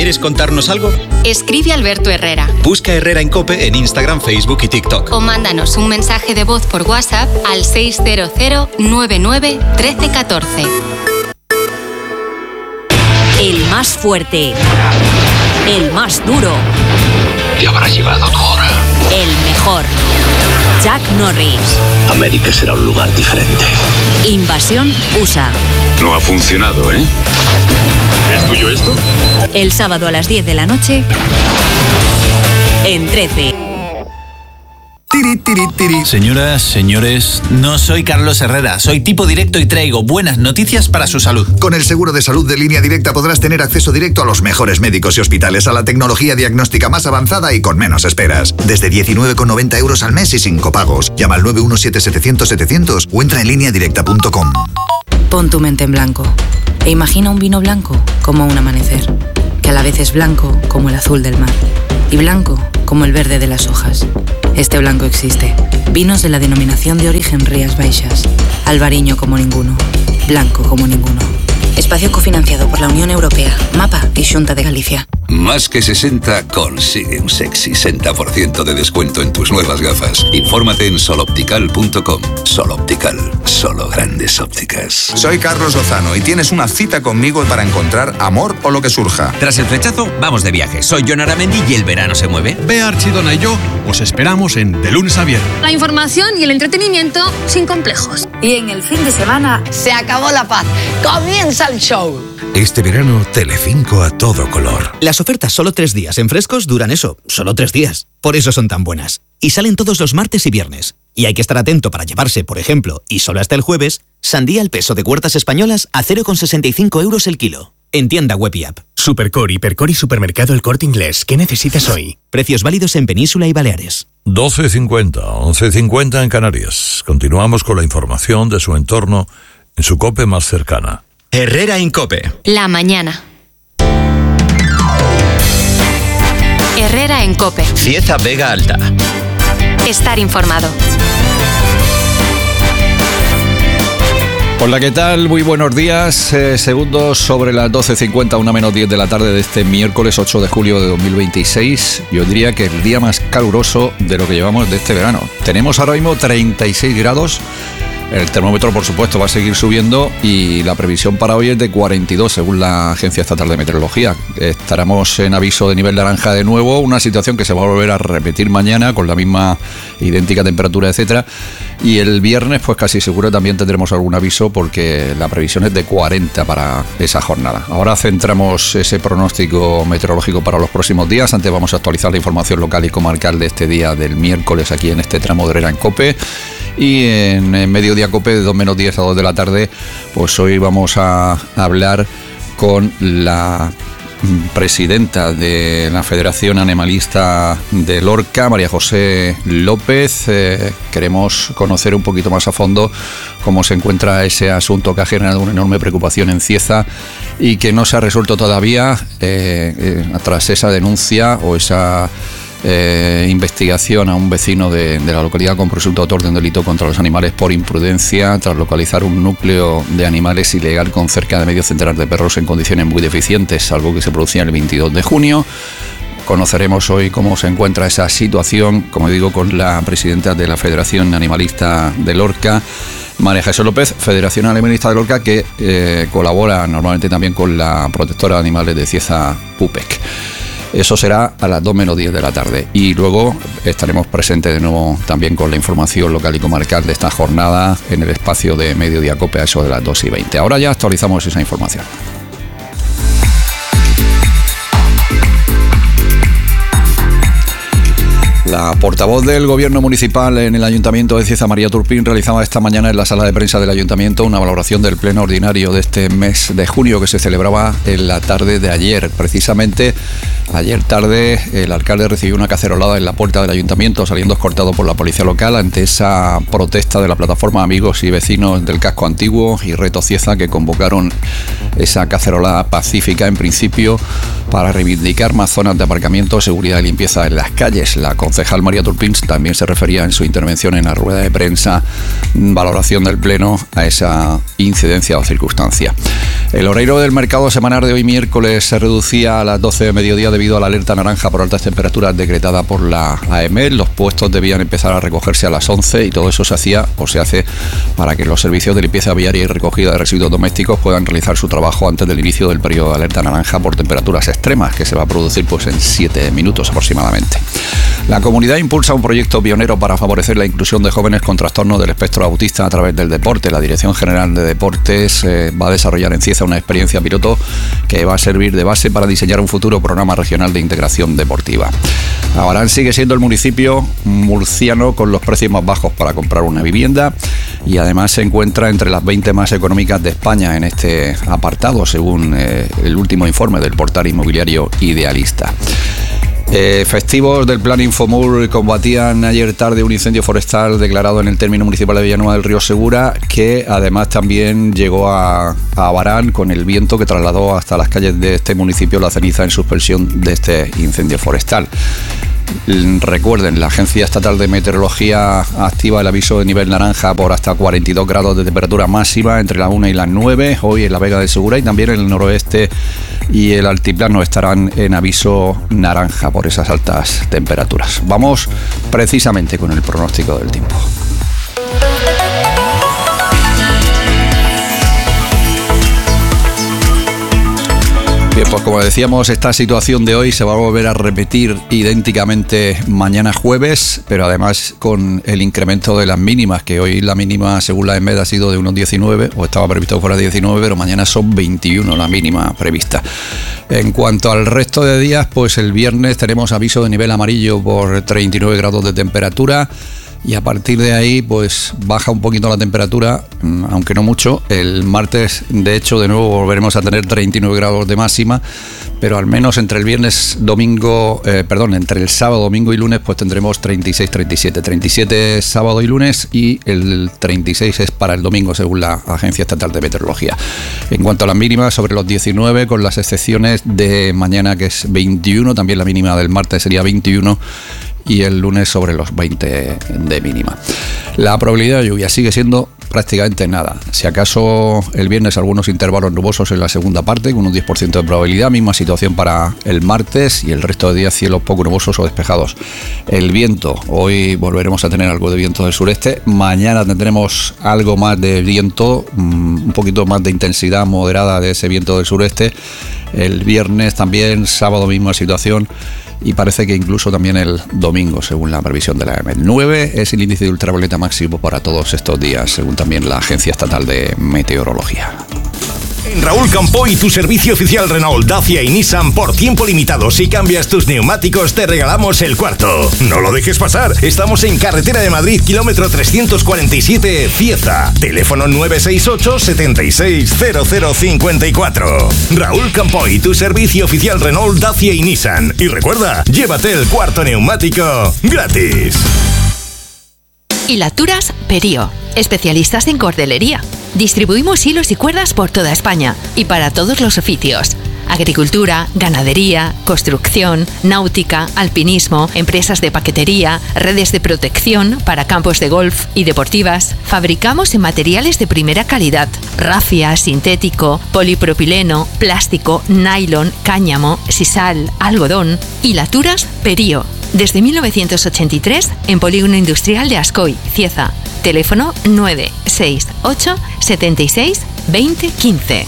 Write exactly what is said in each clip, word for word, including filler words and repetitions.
¿Quieres contarnos algo? Escribe a Alberto Herrera. Busca Herrera en COPE en Instagram, Facebook y TikTok. O mándanos un mensaje de voz por WhatsApp al seis cero cero nueve nueve uno tres uno cuatro. El más fuerte. El más duro. Te habrá llegado tu hora. El mejor. Chuck Norris. América será un lugar diferente. Invasión U S A. No ha funcionado, ¿eh? ¿Es tuyo esto? El sábado a las diez de la noche en trece. Tiri, tiri, tiri. Señoras, señores, no soy Carlos Herrera, soy tipo directo y traigo buenas noticias para su salud. Con el seguro de salud de Línea Directa podrás tener acceso directo a los mejores médicos y hospitales, a la tecnología diagnóstica más avanzada y con menos esperas. Desde diecinueve con noventa euros al mes y sin copagos. Llama al nueve uno siete setecientos setecientos o entra en línea directa punto com. Pon tu mente en blanco e imagina un vino blanco como un amanecer, que a la vez es blanco como el azul del mar y blanco como el verde de las hojas. Este blanco existe. Vinos de la denominación de origen Rías Baixas. Albariño como ninguno. Blanco como ninguno. Espacio cofinanciado por la Unión Europea, MAPA y Xunta de Galicia. Más que sesenta consigue un sexy sesenta por ciento de descuento en tus nuevas gafas. Infórmate en sol optical punto com. Sol Optical, solo grandes ópticas. Soy Carlos Lozano y tienes una cita conmigo para encontrar amor o lo que surja. Tras el flechazo, vamos de viaje. Soy Jon Aramendi y el verano se mueve. Bea Archidona y yo os esperamos en De Lunes a Viernes. La información y el entretenimiento sin complejos. Y en el fin de semana se acabó la paz. Comienza el show. Este verano, Telecinco a todo color. Las ofertas solo tres días en Frescos duran eso, solo tres días. Por eso son tan buenas. Y salen todos los martes y viernes. Y hay que estar atento para llevarse, por ejemplo, y solo hasta el jueves, sandía al peso de Huertas Españolas a cero coma sesenta y cinco euros el kilo. En tienda web y app. Supercore, Hipercore y Supermercado El Corte Inglés. ¿Qué necesitas hoy? Precios válidos en Península y Baleares. doce cincuenta, once cincuenta en Canarias. Continuamos con la información de su entorno en su COPE más cercana. Herrera en COPE. La mañana. Herrera en COPE. Cieza Vega Alta. Estar informado. Hola, ¿qué tal? Muy buenos días. Eh, segundos sobre las doce cincuenta, una menos diez de la tarde de este miércoles ocho de julio de dos mil veintiséis. Yo diría que el día más caluroso de lo que llevamos de este verano. Tenemos ahora mismo treinta y seis grados. El termómetro, por supuesto, va a seguir subiendo y la previsión para hoy es de cuarenta y dos, según la Agencia Estatal de Meteorología. Estaremos en aviso de nivel naranja de nuevo, una situación que se va a volver a repetir mañana con la misma idéntica temperatura, etcétera. Y el viernes, pues casi seguro también tendremos algún aviso porque la previsión es de cuarenta para esa jornada. Ahora centramos ese pronóstico meteorológico para los próximos días. Antes vamos a actualizar la información local y comarcal de este día del miércoles aquí en este tramo de Herrera en COPE. Y en, en Mediodía COPE de dos menos diez a dos de la tarde, pues hoy vamos a hablar con la presidenta de la Federación Animalista de Lorca, María José López. Eh, queremos conocer un poquito más a fondo cómo se encuentra ese asunto que ha generado una enorme preocupación en Cieza y que no se ha resuelto todavía eh, eh, tras esa denuncia o esa Eh, investigación a un vecino de, de la localidad con presunto autor de un delito contra los animales por imprudencia tras localizar un núcleo de animales ilegal con cerca de medio centenar de perros en condiciones muy deficientes, algo que se producía el veintidós de junio. Conoceremos hoy cómo se encuentra esa situación, como digo, con la presidenta de la Federación Animalista de Lorca, María José López, Federación Animalista de Lorca, que eh, colabora normalmente también con la protectora de animales de Cieza, PUPEC. Eso será a las dos menos diez de la tarde. Y luego estaremos presentes de nuevo también con la información local y comarcal de esta jornada en el espacio de Mediodía COPE a eso de las dos y veinte. Ahora ya actualizamos esa información. La portavoz del Gobierno Municipal en el Ayuntamiento de Cieza, María Turpín, realizaba esta mañana en la sala de prensa del Ayuntamiento una valoración del pleno ordinario de este mes de junio que se celebraba en la tarde de ayer. Precisamente ayer tarde el alcalde recibió una cacerolada en la puerta del Ayuntamiento, saliendo escoltado por la policía local ante esa protesta de la plataforma Amigos y Vecinos del Casco Antiguo y Reto Cieza, que convocaron esa cacerolada pacífica en principio para reivindicar más zonas de aparcamiento, seguridad y limpieza en las calles. La concejal María Turpín también se refería en su intervención en la rueda de prensa, valoración del Pleno a esa incidencia o circunstancia. El horario del mercado semanal de hoy miércoles se reducía a las doce de mediodía debido a la alerta naranja por altas temperaturas decretada por la A E M E. Los puestos debían empezar a recogerse a las once y todo eso se hacía o se hace para que los servicios de limpieza viaria y recogida de residuos domésticos puedan realizar su trabajo antes del inicio del periodo de alerta naranja por temperaturas extremas, que se va a producir pues en siete minutos aproximadamente. La comunidad impulsa un proyecto pionero para favorecer la inclusión de jóvenes con trastorno del espectro autista a través del deporte. La Dirección General de Deportes eh, va a desarrollar en Cieza una experiencia piloto que va a servir de base para diseñar un futuro programa regional de integración deportiva. Abarán sigue siendo el municipio murciano con los precios más bajos para comprar una vivienda y además se encuentra entre las veinte más económicas de España en este apartado, según eh, el último informe del portal inmobiliario Idealista. Eh, efectivos del Plan Infomur combatían ayer tarde un incendio forestal declarado en el término municipal de Villanueva del Río Segura, que además también llegó a, a Abarán con el viento que trasladó hasta las calles de este municipio la ceniza en suspensión de este incendio forestal. Recuerden, la Agencia Estatal de Meteorología activa el aviso de nivel naranja por hasta cuarenta y dos grados de temperatura máxima entre las una y las nueve, hoy en la Vega de Segura, y también en el noroeste y el altiplano estarán en aviso naranja por esas altas temperaturas. Vamos precisamente con el pronóstico del tiempo. Bien, pues como decíamos, esta situación de hoy se va a volver a repetir idénticamente mañana jueves, pero además con el incremento de las mínimas, que hoy la mínima según la E M E D ha sido de unos diecinueve, o estaba previsto que fuera diecinueve, pero mañana son veintiuno la mínima prevista. En cuanto al resto de días, pues el viernes tenemos aviso de nivel amarillo por treinta y nueve grados de temperatura. Y a partir de ahí, pues baja un poquito la temperatura, aunque no mucho. El martes, de hecho, de nuevo volveremos a tener treinta y nueve grados de máxima, pero al menos entre el viernes, domingo, eh, perdón, entre el sábado, domingo y lunes, pues tendremos treinta y seis, treinta y siete. treinta y siete sábado y lunes y el treinta y seis es para el domingo, según la Agencia Estatal de Meteorología. En cuanto a las mínimas, sobre los diecinueve, con las excepciones de mañana, que es veintiuno, también la mínima del martes sería veintiuno, y el lunes sobre los veinte de mínima. La probabilidad de lluvia sigue siendo prácticamente nada. Si acaso el viernes algunos intervalos nubosos en la segunda parte, con un diez por ciento de probabilidad, misma situación para el martes, y el resto de días cielos poco nubosos o despejados. El viento, hoy volveremos a tener algo de viento del sureste, mañana tendremos algo más de viento, un poquito más de intensidad moderada de ese viento del sureste, el viernes también, sábado misma situación, y parece que incluso también el domingo, según la previsión de la E M E D. nueve es el índice de ultravioleta máximo para todos estos días, según también la Agencia Estatal de Meteorología. En Raúl Campoy, tu servicio oficial Renault, Dacia y Nissan por tiempo limitado. Si cambias tus neumáticos, te regalamos el cuarto. No lo dejes pasar. Estamos en Carretera de Madrid, kilómetro trescientos cuarenta y siete, Cieza. Teléfono nueve seis ocho, setenta y seis, cero cero cincuenta y cuatro. Raúl Campoy, tu servicio oficial Renault, Dacia y Nissan. Y recuerda, llévate el cuarto neumático gratis. Hilaturas Perío, especialistas en cordelería. Distribuimos hilos y cuerdas por toda España y para todos los oficios. Agricultura, ganadería, construcción, náutica, alpinismo, empresas de paquetería, redes de protección para campos de golf y deportivas. Fabricamos en materiales de primera calidad: rafia, sintético, polipropileno, plástico, nylon, cáñamo, sisal, algodón. Hilaturas Perío. Desde mil novecientos ochenta y tres en Polígono Industrial de Ascoy, Cieza. Teléfono nueve seis ocho, setenta y seis, veinte, quince.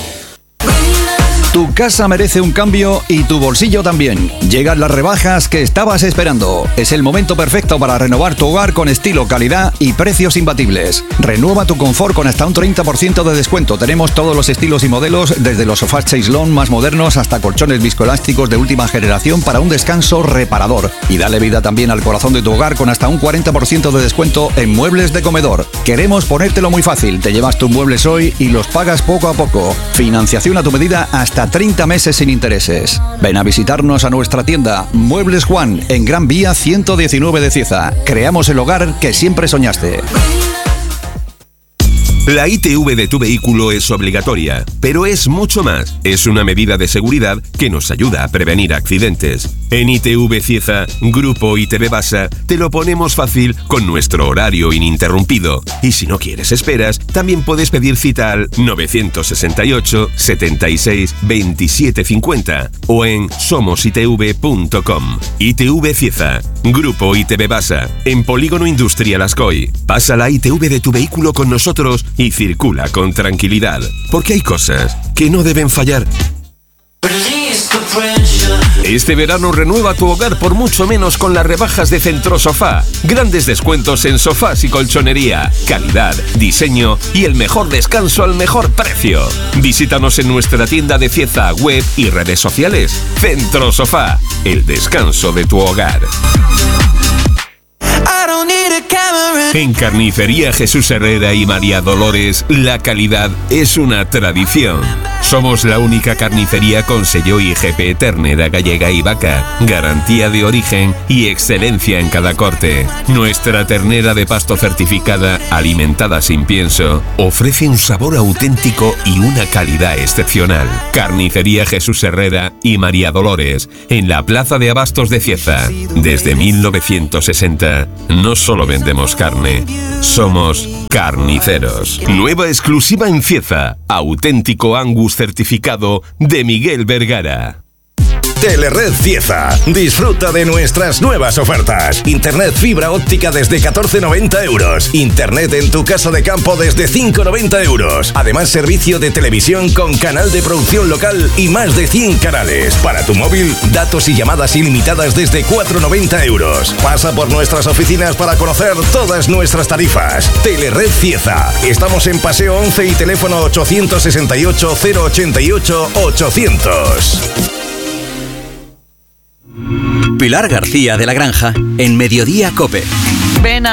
Tu casa merece un cambio y tu bolsillo también. Llegan las rebajas que estabas esperando. Es el momento perfecto para renovar tu hogar con estilo, calidad y precios imbatibles. Renueva tu confort con hasta un treinta por ciento de descuento. Tenemos todos los estilos y modelos, desde los sofás Chaiselón más modernos hasta colchones viscoelásticos de última generación para un descanso reparador. Y dale vida también al corazón de tu hogar con hasta un cuarenta por ciento de descuento en muebles de comedor. Queremos ponértelo muy fácil. Te llevas tus muebles hoy y los pagas poco a poco. Financiación a tu medida hasta treinta meses sin intereses. Ven a visitarnos a nuestra tienda Muebles Juan en Gran Vía ciento diecinueve de Cieza. Creamos el hogar que siempre soñaste. La I T V de tu vehículo es obligatoria, pero es mucho más. Es una medida de seguridad que nos ayuda a prevenir accidentes. En I T V Cieza, Grupo I T V Basa, te lo ponemos fácil con nuestro horario ininterrumpido. Y si no quieres esperas, también puedes pedir cita al nueve seis ocho, setenta y seis, veintisiete cincuenta o en somos i t v punto com. I T V Cieza, Grupo I T V Basa, en Polígono Industrial Ascoy. Pasa la I T V de tu vehículo con nosotros y circula con tranquilidad, porque hay cosas que no deben fallar. Este verano renueva tu hogar por mucho menos con las rebajas de Centro Sofá. Grandes descuentos en sofás y colchonería, calidad, diseño y el mejor descanso al mejor precio. Visítanos en nuestra tienda de Cieza, web y redes sociales. Centro Sofá, el descanso de tu hogar. En Carnicería Jesús Herrera y María Dolores, la calidad es una tradición. Somos la única carnicería con sello I G P ternera gallega y vaca, garantía de origen y excelencia en cada corte. Nuestra ternera de pasto certificada, alimentada sin pienso, ofrece un sabor auténtico y una calidad excepcional. Carnicería Jesús Herrera y María Dolores, en la Plaza de Abastos de Cieza. Desde mil novecientos sesenta, no solo vendemos carne, somos carniceros. Nueva exclusiva en Cieza, auténtico Angus certificado de Miguel Vergara. Telered Cieza. Disfruta de nuestras nuevas ofertas. Internet fibra óptica desde catorce noventa euros. Internet en tu casa de campo desde cinco noventa euros. Además, servicio de televisión con canal de producción local y más de cien canales. Para tu móvil, datos y llamadas ilimitadas desde cuatro noventa euros. Pasa por nuestras oficinas para conocer todas nuestras tarifas. Telered Cieza. Estamos en Paseo once y teléfono ochocientos sesenta y ocho, cero ochenta y ocho, ochocientos. Pilar García de la Granja en Mediodía COPE. Ven a